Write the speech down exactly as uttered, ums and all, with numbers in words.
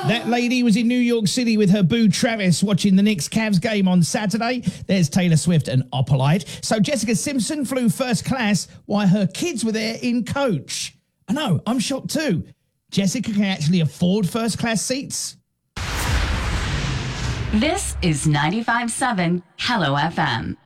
That lady was in New York City with her boo Travis watching the Knicks Cavs game on Saturday. There's Taylor Swift and Opalite. So Jessica Simpson flew first class while her kids were there in coach. I know, I'm shocked too. Jessica can actually afford first class seats. This is ninety-five point seven Hello F M.